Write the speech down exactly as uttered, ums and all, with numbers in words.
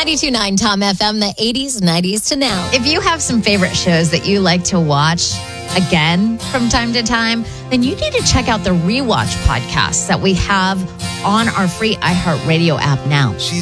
ninety-two point nine Tom F M, the eighties, nineties to now. If you have some favorite shows that you like to watch again from time to time, then you need to check out the Rewatch podcasts that we have on our free iHeartRadio app now. She's